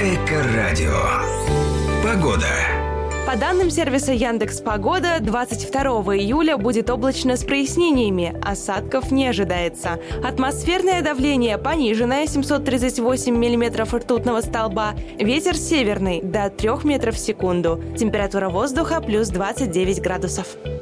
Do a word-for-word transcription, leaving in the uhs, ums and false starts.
Эко-радио. Погода. По данным сервиса Яндекс.Погода, двадцать второго июля будет облачно с прояснениями, осадков не ожидается. Атмосферное давление пониженное, семьсот тридцать восемь миллиметров ртутного столба, ветер северный до трёх метров в секунду, температура воздуха плюс двадцать девять градусов.